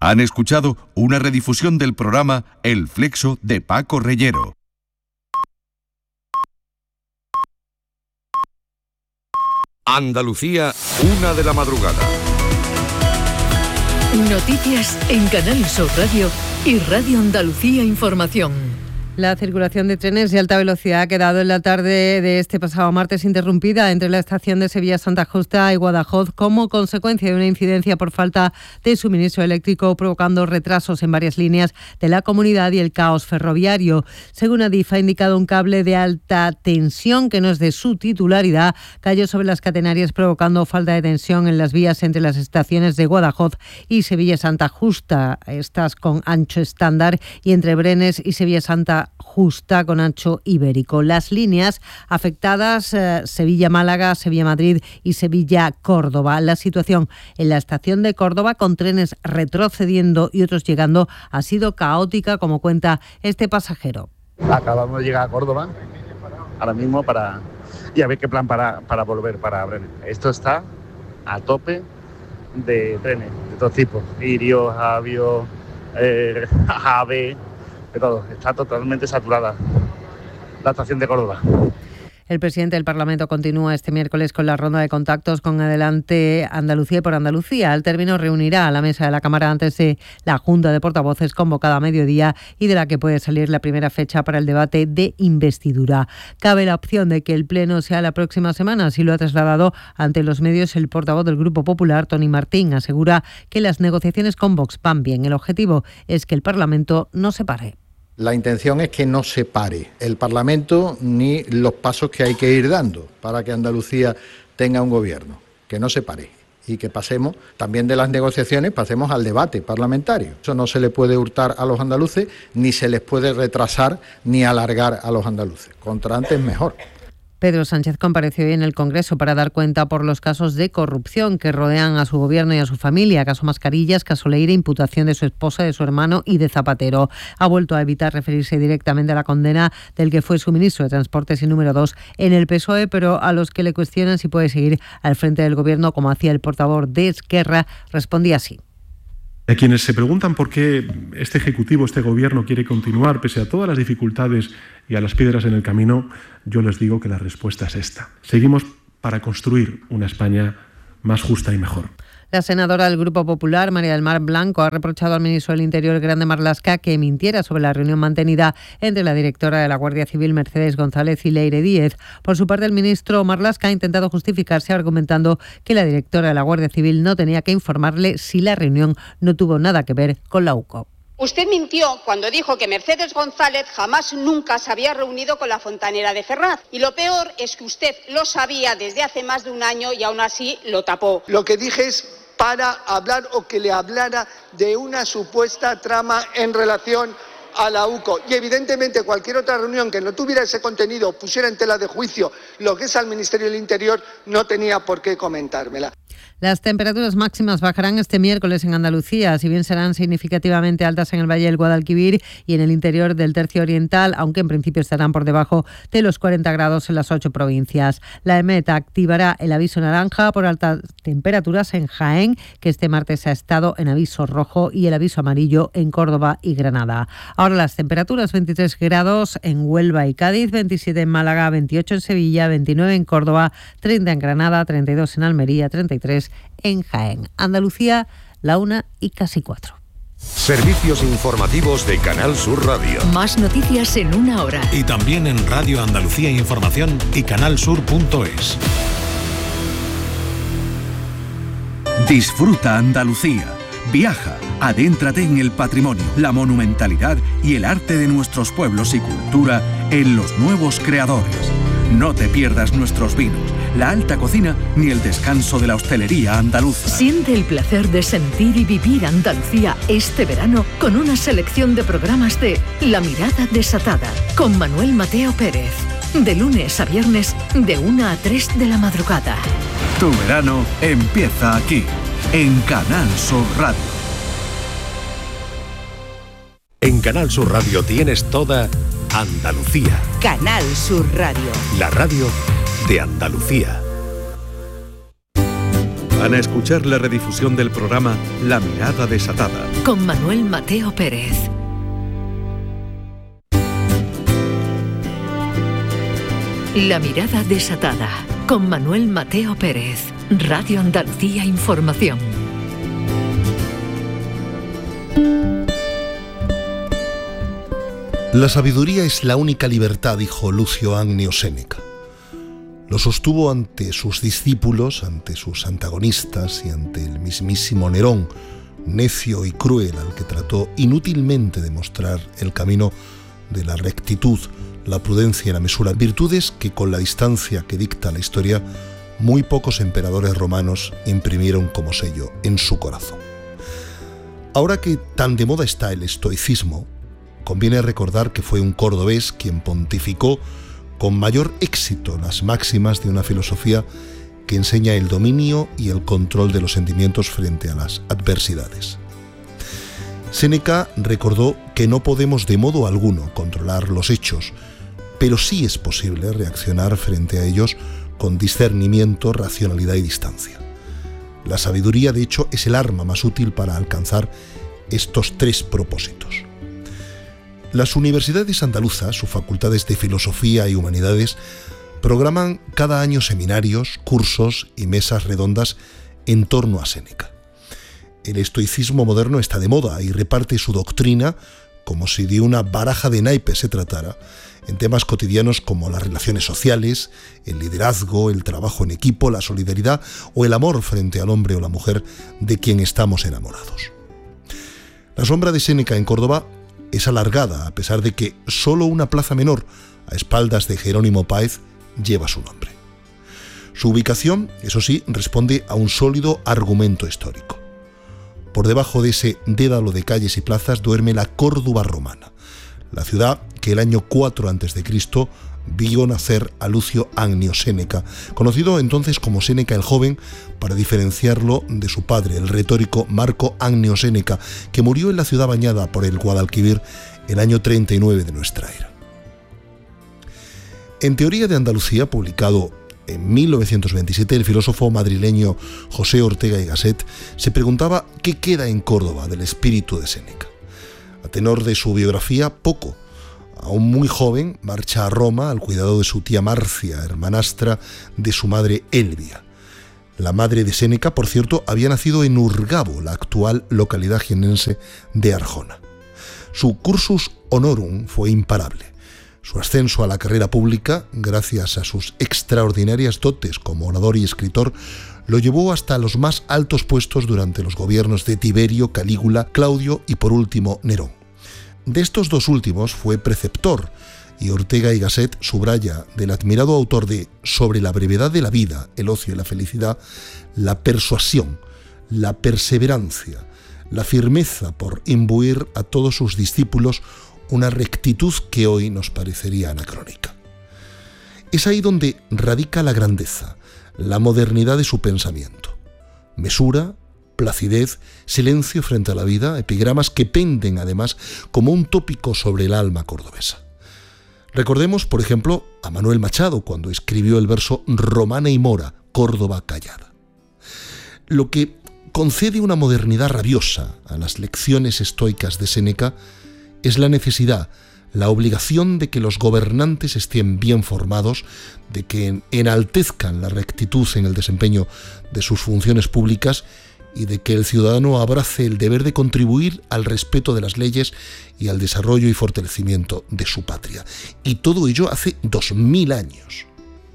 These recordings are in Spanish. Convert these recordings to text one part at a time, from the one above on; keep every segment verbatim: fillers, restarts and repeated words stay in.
Han escuchado una redifusión del programa El Flexo de Paco Reyero. Andalucía, una de la madrugada. Noticias en Canal Sur Radio y Radio Andalucía Información. La circulación de trenes de alta velocidad ha quedado en la tarde de este pasado martes interrumpida entre la estación de Sevilla Santa Justa y Guadajoz como consecuencia de una incidencia por falta de suministro eléctrico, provocando retrasos en varias líneas de la comunidad y el caos ferroviario. Según Adif, ha indicado un cable de alta tensión que no es de su titularidad, cayó sobre las catenarias provocando falta de tensión en las vías entre las estaciones de Guadajoz y Sevilla Santa Justa, estas con ancho estándar, y entre Brenes y Sevilla Santa Justa con ancho ibérico. Las líneas afectadas, eh, Sevilla-Málaga, Sevilla-Madrid y Sevilla-Córdoba. La situación en la estación de Córdoba, con trenes retrocediendo y otros llegando, ha sido caótica, como cuenta este pasajero. Acabamos de llegar a Córdoba ahora mismo para y a ver qué plan para, para volver para Brenes. Esto está a tope de trenes de todo tipo, Irio, Avio, eh, Ave, de todo. Está totalmente saturada la estación de Córdoba. El presidente del Parlamento continúa este miércoles con la ronda de contactos con Adelante Andalucía y por Andalucía. Al término reunirá a la mesa de la Cámara antes de la Junta de Portavoces convocada a mediodía y de la que puede salir la primera fecha para el debate de investidura. Cabe la opción de que el pleno sea la próxima semana, así lo ha trasladado ante los medios el portavoz del Grupo Popular, Tony Martín. Asegura que las negociaciones con Vox van bien. El objetivo es que el Parlamento no se pare. La intención es que no se pare el Parlamento ni los pasos que hay que ir dando para que Andalucía tenga un gobierno, que no se pare y que pasemos también de las negociaciones, pasemos al debate parlamentario. Eso no se le puede hurtar a los andaluces, ni se les puede retrasar ni alargar a los andaluces. Contra antes mejor. Pedro Sánchez compareció hoy en el Congreso para dar cuenta por los casos de corrupción que rodean a su gobierno y a su familia. Caso Mascarillas, caso Leire, imputación de su esposa, de su hermano y de Zapatero. Ha vuelto a evitar referirse directamente a la condena del que fue su ministro de Transportes y número dos en el P S O E, pero a los que le cuestionan si puede seguir al frente del gobierno, como hacía el portavoz de Esquerra, respondía así. A quienes se preguntan por qué este Ejecutivo, este Gobierno quiere continuar pese a todas las dificultades y a las piedras en el camino, yo les digo que la respuesta es esta. Seguimos para construir una España más justa y mejor. La senadora del Grupo Popular, María del Mar Blanco, ha reprochado al ministro del Interior, Grande Marlaska, que mintiera sobre la reunión mantenida entre la directora de la Guardia Civil, Mercedes González, y Leire Díez. Por su parte, el ministro Marlaska ha intentado justificarse argumentando que la directora de la Guardia Civil no tenía que informarle si la reunión no tuvo nada que ver con la U C O. Usted mintió cuando dijo que Mercedes González jamás nunca se había reunido con la fontanera de Ferraz. Y lo peor es que usted lo sabía desde hace más de un año y aún así lo tapó. Lo que dije es para hablar o que le hablara de una supuesta trama en relación a la U C O. Y evidentemente cualquier otra reunión que no tuviera ese contenido, pusiera en tela de juicio lo que es al Ministerio del Interior, no tenía por qué comentármela. Las temperaturas máximas bajarán este miércoles en Andalucía, si bien serán significativamente altas en el Valle del Guadalquivir y en el interior del Tercio Oriental, aunque en principio estarán por debajo de los cuarenta grados en las ocho provincias. La EMET activará el aviso naranja por altas temperaturas en Jaén, que este martes ha estado en aviso rojo, y el aviso amarillo en Córdoba y Granada. Ahora las temperaturas: veintitrés grados en Huelva y Cádiz, veintisiete en Málaga, veintiocho en Sevilla, veintinueve en Córdoba, treinta en Granada, treinta y dos en Almería, treinta y tres en Jaén. Andalucía, la una y casi cuatro. Servicios informativos de Canal Sur Radio. Más noticias en una hora. Y también en Radio Andalucía Información y canalsur punto es. Disfruta Andalucía. Viaja, adéntrate en el patrimonio, la monumentalidad y el arte de nuestros pueblos y cultura en Los Nuevos Creadores. No te pierdas nuestros vinos, la alta cocina ni el descanso de la hostelería andaluza. Siente el placer de sentir y vivir Andalucía este verano con una selección de programas de La Mirada Desatada con Manuel Mateo Pérez. De lunes a viernes, de una a tres de la madrugada. Tu verano empieza aquí, en Canal Sur Radio. En Canal Sur Radio tienes toda Andalucía. Canal Sur Radio. La radio de Andalucía. Van a escuchar la redifusión del programa La Mirada Desatada. Con Manuel Mateo Pérez. La Mirada Desatada. Con Manuel Mateo Pérez. Radio Andalucía Información. La sabiduría es la única libertad, dijo Lucio Annio Séneca. Lo sostuvo ante sus discípulos, ante sus antagonistas y ante el mismísimo Nerón, necio y cruel al que trató inútilmente de mostrar el camino de la rectitud, la prudencia y la mesura, virtudes que con la distancia que dicta la historia, muy pocos emperadores romanos imprimieron como sello en su corazón. Ahora que tan de moda está el estoicismo, conviene recordar que fue un cordobés quien pontificó con mayor éxito las máximas de una filosofía que enseña el dominio y el control de los sentimientos frente a las adversidades. Séneca recordó que no podemos de modo alguno controlar los hechos, pero sí es posible reaccionar frente a ellos con discernimiento, racionalidad y distancia. La sabiduría, de hecho, es el arma más útil para alcanzar estos tres propósitos. Las universidades andaluzas, sus facultades de Filosofía y Humanidades, programan cada año seminarios, cursos y mesas redondas en torno a Séneca. El estoicismo moderno está de moda y reparte su doctrina como si de una baraja de naipes se tratara, en temas cotidianos como las relaciones sociales, el liderazgo, el trabajo en equipo, la solidaridad o el amor frente al hombre o la mujer de quien estamos enamorados. La sombra de Séneca en Córdoba es alargada, a pesar de que solo una plaza menor, a espaldas de Jerónimo Páez, lleva su nombre. Su ubicación, eso sí, responde a un sólido argumento histórico. Por debajo de ese dédalo de calles y plazas duerme la Córdoba romana, la ciudad que el año cuatro antes de Cristo vio nacer a Lucio Annio Séneca, conocido entonces como Séneca el Joven, para diferenciarlo de su padre, el retórico Marco Annio Séneca, que murió en la ciudad bañada por el Guadalquivir el año treinta y nueve de nuestra era. En Teoría de Andalucía, publicado en mil novecientos veintisiete, el filósofo madrileño José Ortega y Gasset se preguntaba qué queda en Córdoba del espíritu de Séneca. A tenor de su biografía, poco. Aún muy joven, marcha a Roma al cuidado de su tía Marcia, hermanastra de su madre Elvia. La madre de Séneca, por cierto, había nacido en Urgabo, la actual localidad jiennense de Arjona. Su cursus honorum fue imparable. Su ascenso a la carrera pública, gracias a sus extraordinarias dotes como orador y escritor, lo llevó hasta los más altos puestos durante los gobiernos de Tiberio, Calígula, Claudio y, por último, Nerón. De estos dos últimos fue preceptor, y Ortega y Gasset subraya del admirado autor de Sobre la brevedad de la vida, el ocio y la felicidad, la persuasión, la perseverancia, la firmeza por imbuir a todos sus discípulos una rectitud que hoy nos parecería anacrónica. Es ahí donde radica la grandeza, la modernidad de su pensamiento. Mesura, placidez, silencio frente a la vida, epigramas que penden además como un tópico sobre el alma cordobesa. Recordemos, por ejemplo, a Manuel Machado cuando escribió el verso Romana y mora, Córdoba callada. Lo que concede una modernidad rabiosa a las lecciones estoicas de Séneca es la necesidad, la obligación de que los gobernantes estén bien formados, de que enaltezcan la rectitud en el desempeño de sus funciones públicas y de que el ciudadano abrace el deber de contribuir al respeto de las leyes y al desarrollo y fortalecimiento de su patria. Y todo ello hace dos mil años.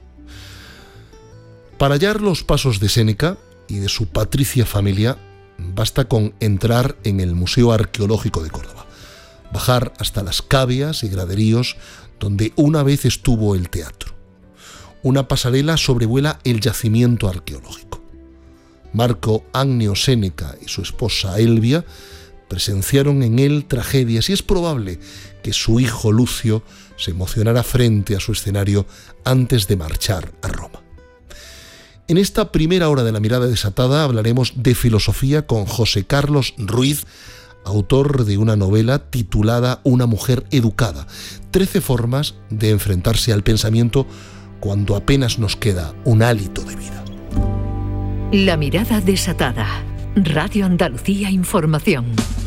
Para hallar los pasos de Séneca y de su patricia familia, basta con entrar en el Museo Arqueológico de Córdoba, bajar hasta las cavias y graderíos donde una vez estuvo el teatro. Una pasarela sobrevuela el yacimiento arqueológico. Marco Annio Séneca y su esposa Elvia presenciaron en él tragedias y es probable que su hijo Lucio se emocionara frente a su escenario antes de marchar a Roma. En esta primera hora de La Mirada Desatada hablaremos de filosofía con José Carlos Ruiz, autor de una novela titulada Una mujer educada, trece formas de enfrentarse al pensamiento cuando apenas nos queda un hálito de vida. La mirada desatada. Radio Andalucía Información.